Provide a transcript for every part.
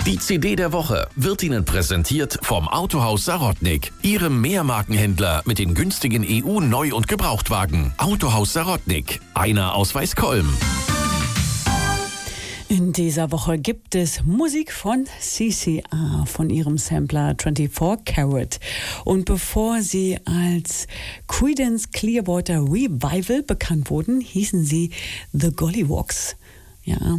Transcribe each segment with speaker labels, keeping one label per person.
Speaker 1: Die CD der Woche wird Ihnen präsentiert vom Autohaus Sarotnik, Ihrem Mehrmarkenhändler mit den günstigen EU-Neu- und Gebrauchtwagen. Autohaus Sarotnik, einer aus Weißkolm.
Speaker 2: In dieser Woche gibt es Musik von CCR, von ihrem Sampler 24 Karat. Und bevor sie als Creedence Clearwater Revival bekannt wurden, hießen sie The Golliwogs. Ja,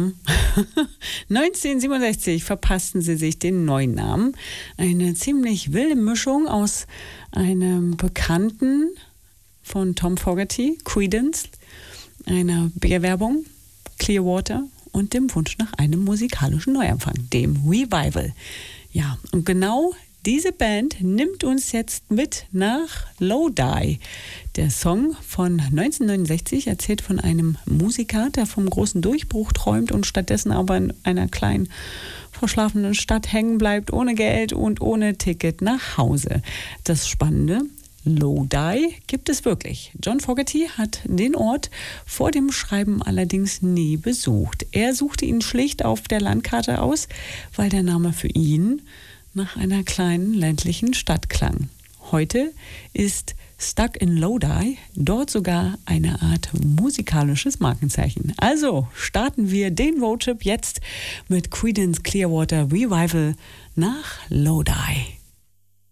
Speaker 2: 1967 verpassten sie sich den neuen Namen. Eine ziemlich wilde Mischung aus einem Bekannten von Tom Fogerty, Creedence, einer Bierwerbung, Clearwater, und dem Wunsch nach einem musikalischen Neuanfang, dem Revival. Ja, und genau diese Band nimmt uns jetzt mit nach Lodi. Der Song von 1969 erzählt von einem Musiker, der vom großen Durchbruch träumt und stattdessen aber in einer kleinen, verschlafenen Stadt hängen bleibt, ohne Geld und ohne Ticket nach Hause. Das Spannende: Lodi gibt es wirklich. John Fogerty hat den Ort vor dem Schreiben allerdings nie besucht. Er suchte ihn schlicht auf der Landkarte aus, weil der Name für ihn nach einer kleinen ländlichen Stadt klang. Heute ist Stuck in Lodi dort sogar eine Art musikalisches Markenzeichen. Also starten wir den Roadtrip jetzt mit Creedence Clearwater Revival nach Lodi.